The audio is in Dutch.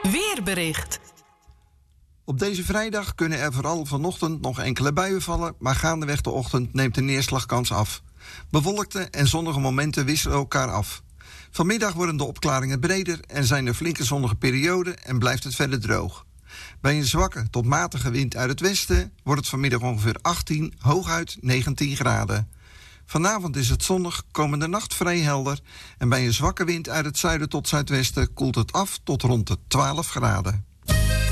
Weerbericht. Op deze vrijdag kunnen er vooral vanochtend nog enkele buien vallen, maar gaandeweg de ochtend neemt de neerslagkans af. Bewolkte en zonnige momenten wisselen elkaar af. Vanmiddag worden de opklaringen breder en zijn er flinke zonnige perioden en blijft het verder droog. Bij een zwakke tot matige wind uit het westen wordt het vanmiddag ongeveer 18, hooguit 19 graden. Vanavond is het zonnig, komende nacht vrij helder en bij een zwakke wind uit het zuiden tot zuidwesten koelt het af tot rond de 12 graden.